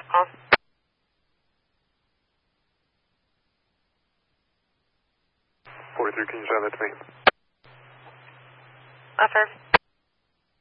that call. 43, can you send that to me? Affirm.